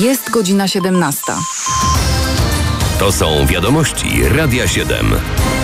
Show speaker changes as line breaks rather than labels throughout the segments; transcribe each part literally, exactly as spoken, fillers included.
Jest godzina siedemnasta.
To są wiadomości Radia siedem.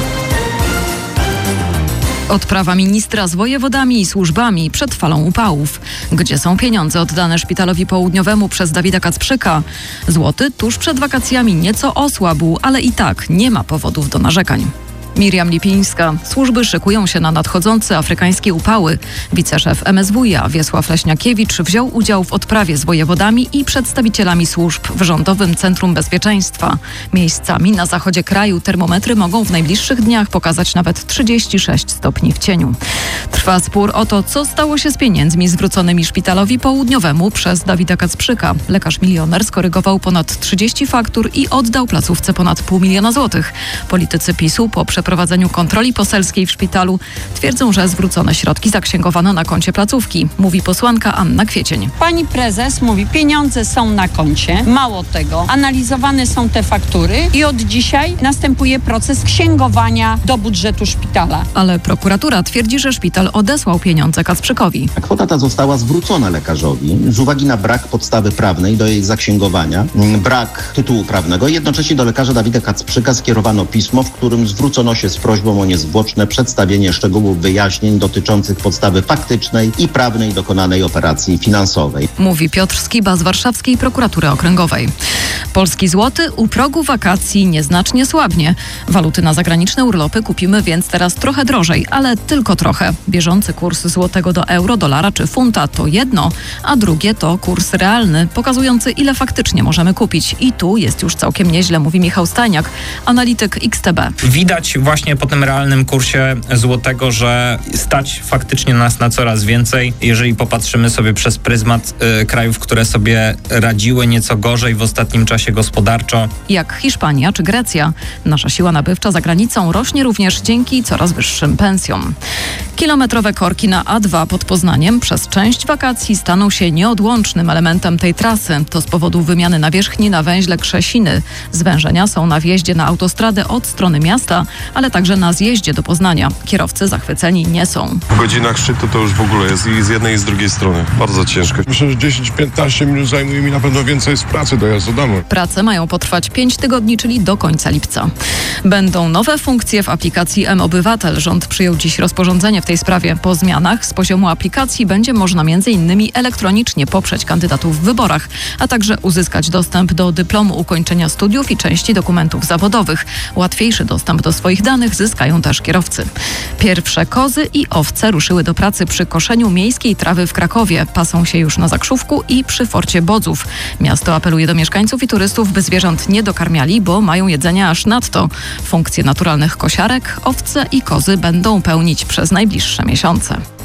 Odprawa ministra z wojewodami i służbami przed falą upałów. Gdzie są pieniądze oddane Szpitalowi Południowemu przez Dawida Kacprzyka? Złoty tuż przed wakacjami nieco osłabł, ale i tak nie ma powodów do narzekań. Miriam Lipińska. Służby szykują się na nadchodzące afrykańskie upały. Wiceszef M S W i a Wiesław Leśniakiewicz wziął udział w odprawie z wojewodami i przedstawicielami służb w Rządowym Centrum Bezpieczeństwa. Miejscami na zachodzie kraju termometry mogą w najbliższych dniach pokazać nawet trzydzieści sześć stopni w cieniu. Trwa spór o to, co stało się z pieniędzmi zwróconymi Szpitalowi Południowemu przez Dawida Kacprzyka. Lekarz milioner skorygował ponad trzydzieści faktur i oddał placówce ponad pół miliona złotych. Politycy PiSu po przeprowadzeniu kontroli poselskiej w szpitalu twierdzą, że zwrócone środki zaksięgowano na koncie placówki, mówi posłanka Anna Kwiecień.
Pani prezes mówi, pieniądze są na koncie. Mało tego, analizowane są te faktury i od dzisiaj następuje proces księgowania do budżetu szpitala.
Ale prokuratura twierdzi, że szpital odesłał pieniądze Kacprzykowi.
Kwota ta została zwrócona lekarzowi z uwagi na brak podstawy prawnej do jej zaksięgowania, brak tytułu prawnego. Jednocześnie do lekarza Dawida Kacprzyka skierowano pismo, w którym zwrócono się z prośbą o niezwłoczne przedstawienie szczegółów wyjaśnień dotyczących podstawy faktycznej i prawnej dokonanej operacji finansowej.
Mówi Piotr Skiba z Warszawskiej Prokuratury Okręgowej. Polski złoty u progu wakacji nieznacznie słabnie. Waluty na zagraniczne urlopy kupimy więc teraz trochę drożej, ale tylko trochę. Bieżący kurs złotego do euro, dolara czy funta to jedno, a drugie to kurs realny, pokazujący ile faktycznie możemy kupić. I tu jest już całkiem nieźle, mówi Michał Stajniak, analityk X T B.
Widać właśnie po tym realnym kursie złotego, że stać faktycznie nas na coraz więcej. Jeżeli popatrzymy sobie przez pryzmat y, krajów, które sobie radziły nieco gorzej w ostatnim czasie gospodarczo.
Jak Hiszpania czy Grecja. Nasza siła nabywcza za granicą rośnie również dzięki coraz wyższym pensjom. Kilometrowe korki na A dwa pod Poznaniem przez część wakacji staną się nieodłącznym elementem tej trasy. To z powodu wymiany nawierzchni na węźle Krzesiny. Zwężenia są na wjeździe na autostradę od strony miasta, ale także na zjeździe do Poznania. Kierowcy zachwyceni nie są.
W godzinach szczytu to już w ogóle jest i z jednej i z drugiej strony. Bardzo ciężko.
Myślę, że dziesięć piętnaście minut zajmuje mi na pewno więcej z pracy dojazdu do domu.
Prace mają potrwać pięć tygodni, czyli do końca lipca. Będą nowe funkcje w aplikacji M-Obywatel. Rząd przyjął dziś rozporządzenie w tej sprawie. Po zmianach z poziomu aplikacji będzie można między innymi elektronicznie poprzeć kandydatów w wyborach, a także uzyskać dostęp do dyplomu ukończenia studiów i części dokumentów zawodowych. Łatwiejszy dostęp do swoich danych zyskają też kierowcy. Pierwsze kozy i owce ruszyły do pracy przy koszeniu miejskiej trawy w Krakowie. Pasą się już na Zakrzówku i przy Forcie Bodzów. Miasto apeluje do mieszkańców i turystów, by zwierząt nie dokarmiali, bo mają jedzenia aż nadto. Funkcje naturalnych kosiarek owce i kozy będą pełnić przez najbliższe miesiące.